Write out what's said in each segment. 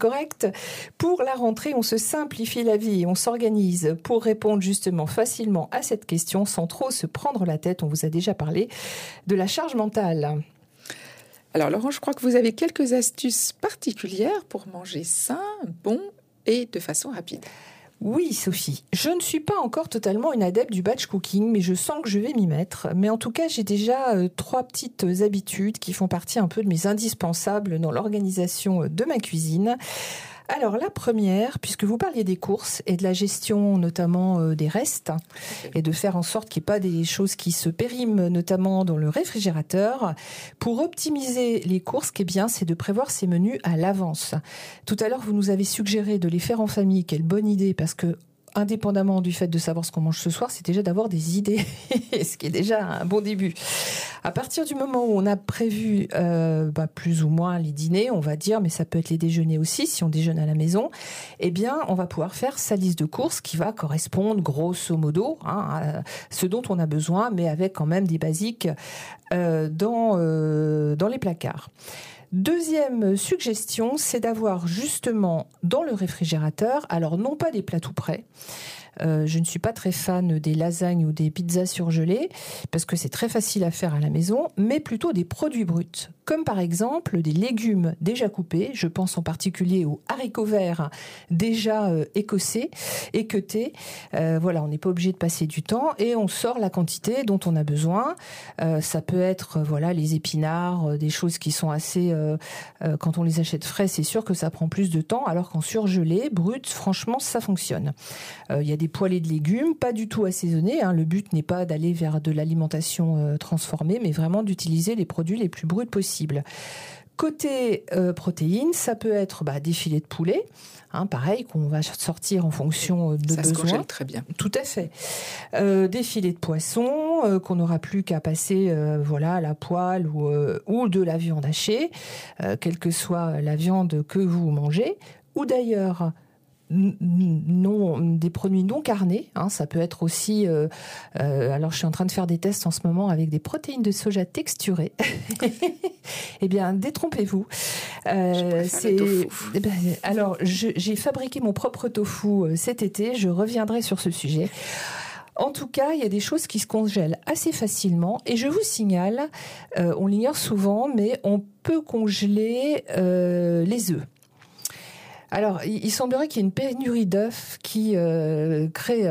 correct. Pour la rentrée, on se simplifie la vie et on s'organise pour répondre justement facilement à cette question sans trop se prendre la tête. On vous a déjà parlé de la charge mentale. Alors Laurent, je crois que vous avez quelques astuces particulières pour manger sain, bon et de façon rapide. Oui, Sophie, je ne suis pas encore totalement une adepte du batch cooking, mais je sens que je vais m'y mettre. Mais en tout cas, j'ai déjà 3 petites habitudes qui font partie un peu de mes indispensables dans l'organisation de ma cuisine. Alors la première, puisque vous parliez des courses et de la gestion notamment des restes, et de faire en sorte qu'il n'y ait pas des choses qui se périment notamment dans le réfrigérateur, pour optimiser les courses, ce qui est bien, c'est de prévoir ces menus à l'avance. Tout à l'heure, vous nous avez suggéré de les faire en famille, quelle bonne idée, parce que indépendamment du fait de savoir ce qu'on mange ce soir, c'est déjà d'avoir des idées, ce qui est déjà un bon début. À partir du moment où on a prévu plus ou moins les dîners, on va dire, mais ça peut être les déjeuners aussi, si on déjeune à la maison, eh bien, on va pouvoir faire sa liste de courses qui va correspondre grosso modo à ce dont on a besoin, mais avec quand même des basiques dans les placards. Deuxième suggestion, c'est d'avoir justement dans le réfrigérateur, alors non pas des plats tout prêts, je ne suis pas très fan des lasagnes ou des pizzas surgelées parce que c'est très facile à faire à la maison, mais plutôt des produits bruts, comme par exemple des légumes déjà coupés. Je pense en particulier aux haricots verts déjà équeutés. Voilà, on n'est pas obligé de passer du temps et on sort la quantité dont on a besoin. Ça peut être les épinards, des choses qui sont assez... quand on les achète frais, c'est sûr que ça prend plus de temps, alors qu'en surgelé, brut, franchement, ça fonctionne. Il y a des poêlées de légumes, pas du tout assaisonnés. Le but n'est pas d'aller vers de l'alimentation transformée, mais vraiment d'utiliser les produits les plus bruts possibles. Côté protéines, ça peut être des filets de poulet, pareil, qu'on va sortir en fonction de besoins. Ça se congèle très bien. Tout à fait. Des filets de poisson qu'on n'aura plus qu'à passer à la poêle ou de la viande hachée, quelle que soit la viande que vous mangez, ou d'ailleurs... des produits non carnés, ça peut être aussi alors je suis en train de faire des tests en ce moment avec des protéines de soja texturées. Eh bien, détrompez-vous. C'est le tofu. Alors j'ai fabriqué mon propre tofu cet été, je reviendrai sur ce sujet. En tout cas, il y a des choses qui se congèlent assez facilement et je vous signale, on l'ignore souvent, mais on peut congeler les œufs. Alors, il semblerait qu'il y ait une pénurie d'œufs qui crée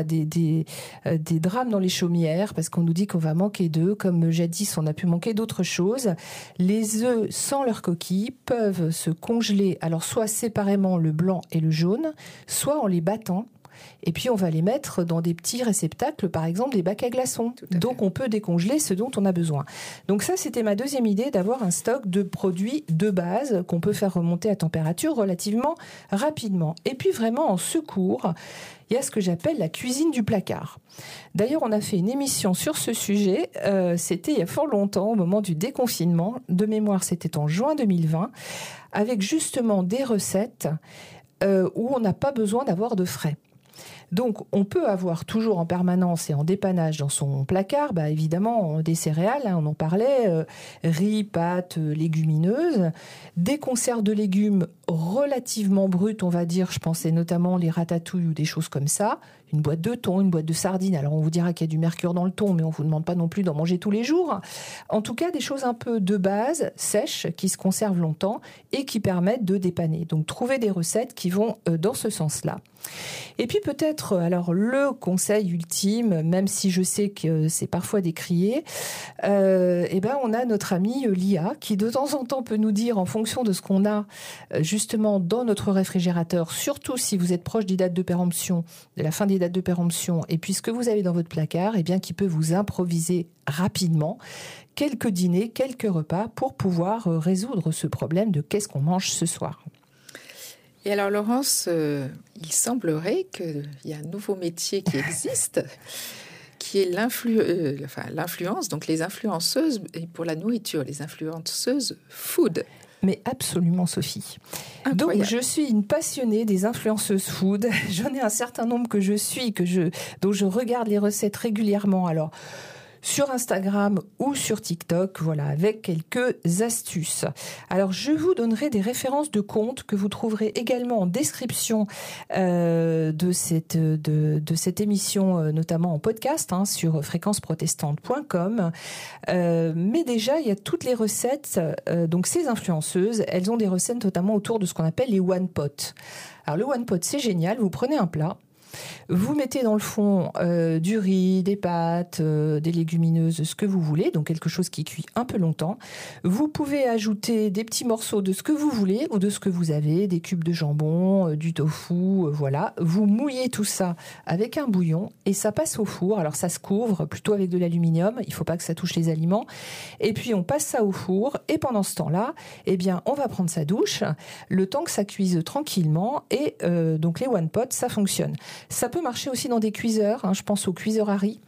des drames dans les chaumières parce qu'on nous dit qu'on va manquer d'œufs. Comme jadis, on a pu manquer d'autres choses. Les œufs sans leur coquille peuvent se congeler, alors soit séparément le blanc et le jaune, soit en les battant. Et puis, on va les mettre dans des petits réceptacles, par exemple des bacs à glaçons. Donc, on peut décongeler ce dont on a besoin. Donc ça, c'était ma deuxième idée, d'avoir un stock de produits de base qu'on peut faire remonter à température relativement rapidement. Et puis, vraiment, en secours, il y a ce que j'appelle la cuisine du placard. D'ailleurs, on a fait une émission sur ce sujet. C'était il y a fort longtemps, au moment du déconfinement. De mémoire, c'était en juin 2020, avec justement des recettes où on n'a pas besoin d'avoir de frais. Donc, on peut avoir toujours en permanence et en dépannage dans son placard, évidemment, des céréales, on en parlait, riz, pâtes, légumineuses, des conserves de légumes relativement brutes, on va dire, je pensais notamment les ratatouilles ou des choses comme ça, une boîte de thon, une boîte de sardines, alors on vous dira qu'il y a du mercure dans le thon, mais on vous demande pas non plus d'en manger tous les jours. En tout cas, des choses un peu de base, sèches, qui se conservent longtemps et qui permettent de dépanner. Donc, trouver des recettes qui vont dans ce sens-là. Et puis peut-être, alors le conseil ultime, même si je sais que c'est parfois décrié, on a notre amie l'IA qui de temps en temps peut nous dire en fonction de ce qu'on a justement dans notre réfrigérateur, surtout si vous êtes proche des dates de péremption, de la fin des dates de péremption, et puis ce que vous avez dans votre placard, qui peut vous improviser rapidement quelques dîners, quelques repas pour pouvoir résoudre ce problème de qu'est-ce qu'on mange ce soir. Et alors Laurence, il semblerait qu'il y a un nouveau métier qui existe, qui est l'influence, donc les influenceuses, et pour la nourriture, les influenceuses food. Mais absolument, Sophie. Incroyable. Donc, je suis une passionnée des influenceuses food. J'en ai un certain nombre que je suis, dont je regarde les recettes régulièrement. Alors, sur Instagram ou sur TikTok, voilà, avec quelques astuces. Alors, je vous donnerai des références de comptes que vous trouverez également en description de cette émission, notamment en podcast, sur fréquenceprotestante.com. Mais déjà, il y a toutes les recettes. Donc, ces influenceuses, elles ont des recettes notamment autour de ce qu'on appelle les one pot. Alors, le one pot, c'est génial. Vous prenez un plat. Vous mettez dans le fond du riz, des pâtes, des légumineuses, ce que vous voulez, donc quelque chose qui cuit un peu longtemps. Vous pouvez ajouter des petits morceaux de ce que vous voulez ou de ce que vous avez, des cubes de jambon, du tofu, voilà. Vous mouillez tout ça avec un bouillon et ça passe au four. Alors ça se couvre plutôt avec de l'aluminium, il ne faut pas que ça touche les aliments. Et puis on passe ça au four et pendant ce temps-là, eh bien, on va prendre sa douche, le temps que ça cuise tranquillement et donc les one pot, ça fonctionne. Ça peut marcher aussi dans des cuiseurs, je pense aux cuiseurs à riz,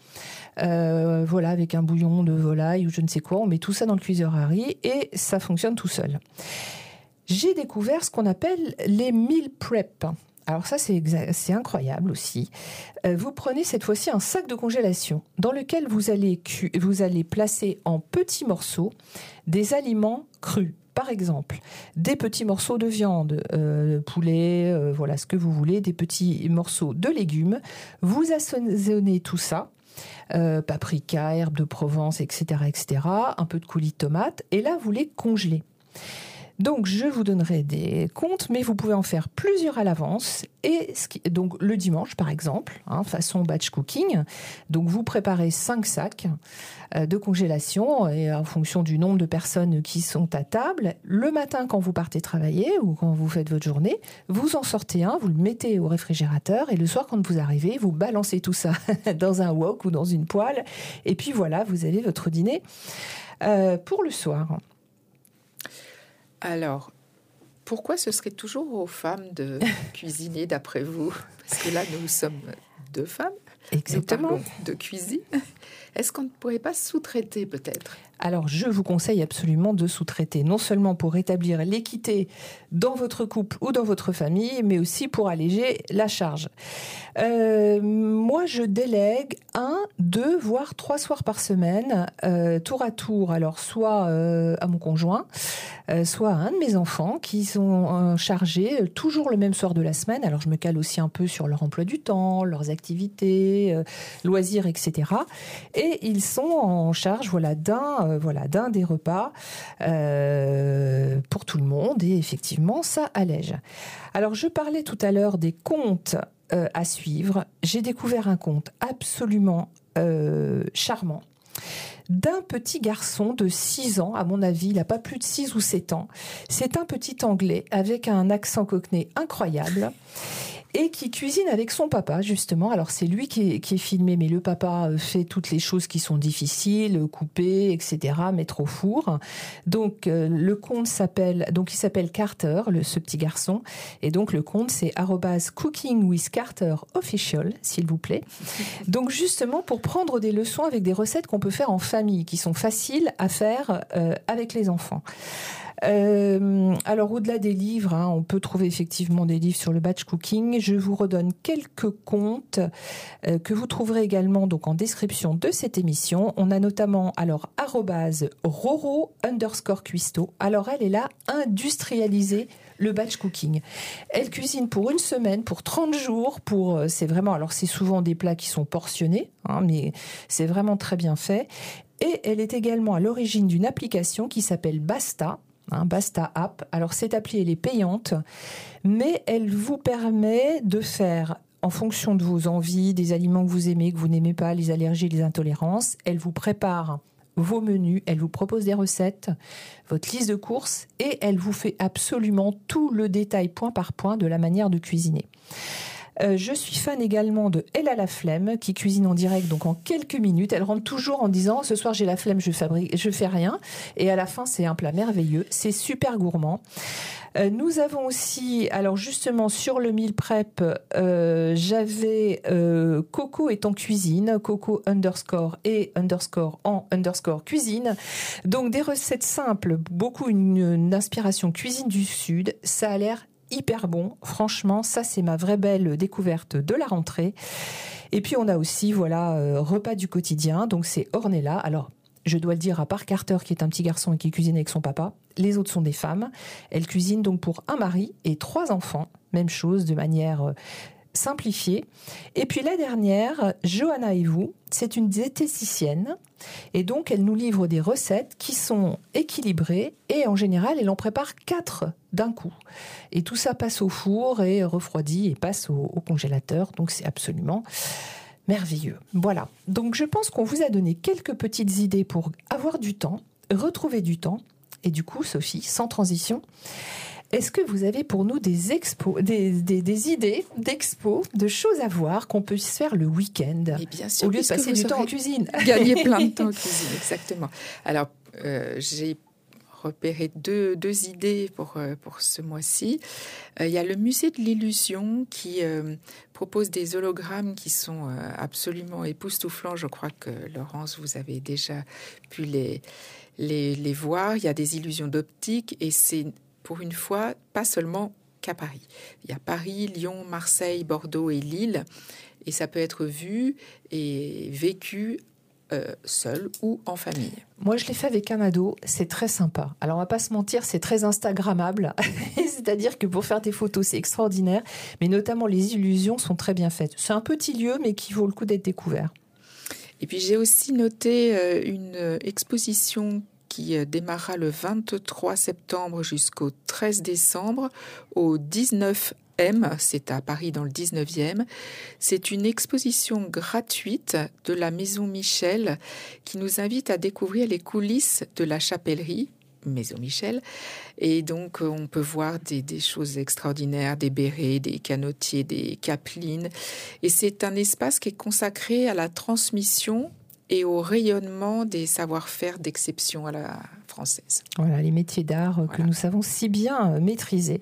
voilà, avec un bouillon de volaille ou je ne sais quoi, on met tout ça dans le cuiseur à riz et ça fonctionne tout seul. J'ai découvert ce qu'on appelle les meal prep. Alors ça, c'est incroyable aussi. Vous prenez cette fois-ci un sac de congélation dans lequel vous allez placer en petits morceaux des aliments crus. Par exemple, des petits morceaux de viande, poulet, voilà ce que vous voulez, des petits morceaux de légumes. Vous assaisonnez tout ça, paprika, herbes de Provence, etc., etc., un peu de coulis de tomate, et là, vous les congelez. Donc, je vous donnerai des comptes, mais vous pouvez en faire plusieurs à l'avance. Et donc, le dimanche, par exemple, façon batch cooking. Donc, vous préparez 5 sacs de congélation et en fonction du nombre de personnes qui sont à table. Le matin, quand vous partez travailler ou quand vous faites votre journée, vous en sortez un, vous le mettez au réfrigérateur et le soir, quand vous arrivez, vous balancez tout ça dans un wok ou dans une poêle. Et puis voilà, vous avez votre dîner pour le soir. Alors, pourquoi ce serait toujours aux femmes de cuisiner d'après vous? Parce que là, nous sommes 2 femmes. Exactement. Nous parlons de cuisine. Est-ce qu'on ne pourrait pas sous-traiter peut-être? Alors, je vous conseille absolument de sous-traiter, non seulement pour rétablir l'équité dans votre couple ou dans votre famille, mais aussi pour alléger la charge. Moi, je délègue 1, 2, voire 3 soirs par semaine, tour à tour, alors soit à mon conjoint, soit à un de mes enfants qui sont chargés toujours le même soir de la semaine. Alors, je me cale aussi un peu sur leur emploi du temps, leurs activités, loisirs, etc. Et ils sont en charge, d'un des repas pour tout le monde. Et effectivement, ça allège. Alors, je parlais tout à l'heure des comptes à suivre. J'ai découvert un compte absolument charmant d'un petit garçon de 6 ans, à mon avis, il n'a pas plus de 6 ou 7 ans. C'est un petit Anglais avec un accent cockney incroyable et qui cuisine avec son papa, justement. Alors, c'est lui qui est filmé, mais le papa fait toutes les choses qui sont difficiles, couper, etc., mettre au four. Donc, le compte s'appelle Carter, ce petit garçon. Et donc, le compte, c'est @cookingwithcarterofficial, s'il vous plaît. Donc, justement, pour prendre des leçons avec des recettes qu'on peut faire en famille, qui sont faciles à faire avec les enfants. Alors, au-delà des livres, on peut trouver effectivement des livres sur le batch cooking. Je vous redonne quelques comptes que vous trouverez également donc en description de cette émission. On a notamment @Roro_Cuisto. Alors, elle est là, industrialiser le batch cooking. Elle cuisine pour 1 semaine, pour 30 jours, c'est souvent des plats qui sont portionnés, mais c'est vraiment très bien fait. Et elle est également à l'origine d'une application qui s'appelle Basta. Basta App. Alors, cette appli, elle est payante, mais elle vous permet de faire, en fonction de vos envies, des aliments que vous aimez, que vous n'aimez pas, les allergies, les intolérances. Elle vous prépare vos menus, elle vous propose des recettes, votre liste de courses, et elle vous fait absolument tout le détail point par point de la manière de cuisiner. Je suis fan également de Elle a la flemme, qui cuisine en direct, donc en quelques minutes. Elle rentre toujours en disant « Ce soir, j'ai la flemme, je fais rien ». Et à la fin, c'est un plat merveilleux. C'est super gourmand. Nous avons aussi, alors justement, sur le meal prep, j'avais Coco est en cuisine, Coco _cuisine. Donc, des recettes simples, beaucoup une inspiration cuisine du Sud. Ça a l'air hyper bon. Franchement, ça, c'est ma vraie belle découverte de la rentrée. Et puis, on a aussi, repas du quotidien. Donc, c'est Ornella. Alors, je dois le dire, à part Carter, qui est un petit garçon et qui cuisine avec son papa, les autres sont des femmes. Elle cuisine donc pour un mari et 3 enfants. Même chose, de manière simplifiée. Et puis la dernière, Johanna et vous, c'est une diététicienne. Et donc, elle nous livre des recettes qui sont équilibrées. Et en général, elle en prépare 4 d'un coup. Et tout ça passe au four et refroidit et passe au congélateur. Donc, c'est absolument merveilleux. Voilà. Donc, je pense qu'on vous a donné quelques petites idées pour avoir du temps, retrouver du temps. Et du coup, Sophie, sans transition, est-ce que vous avez pour nous des idées d'expos, de choses à voir qu'on peut se faire le week-end, bien sûr, au lieu de passer du temps en cuisine? Gagner plein de temps en cuisine, exactement. Alors, j'ai repéré deux idées pour ce mois-ci. Il y a le musée de l'illusion qui propose des hologrammes qui sont absolument époustouflants. Je crois que, Laurence, vous avez déjà pu les voir. Il y a des illusions d'optique et c'est, pour une fois, pas seulement qu'à Paris. Il y a Paris, Lyon, Marseille, Bordeaux et Lille. Et ça peut être vu et vécu seul ou en famille. Moi, je l'ai fait avec un ado, c'est très sympa. Alors, on va pas se mentir, c'est très instagrammable. C'est-à-dire que pour faire des photos, c'est extraordinaire. Mais notamment, les illusions sont très bien faites. C'est un petit lieu, mais qui vaut le coup d'être découvert. Et puis, j'ai aussi noté une exposition qui démarrera le 23 septembre jusqu'au 13 décembre au 19 M, c'est à Paris dans le 19e. C'est une exposition gratuite de la Maison Michel qui nous invite à découvrir les coulisses de la chapellerie Maison Michel. Et donc, on peut voir des choses extraordinaires, des bérets, des canotiers, des capelines. Et c'est un espace qui est consacré à la transmission et au rayonnement des savoir-faire d'exception à la française. Voilà, les métiers d'art que nous savons si bien maîtriser.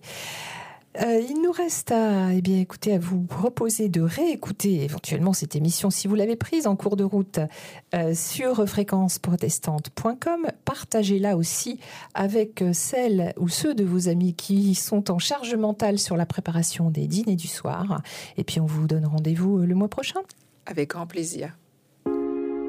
Il nous reste à vous proposer de réécouter éventuellement cette émission si vous l'avez prise en cours de route sur fréquenceprotestante.com. Partagez-la aussi avec celles ou ceux de vos amis qui sont en charge mentale sur la préparation des dîners du soir. Et puis on vous donne rendez-vous le mois prochain. Avec grand plaisir.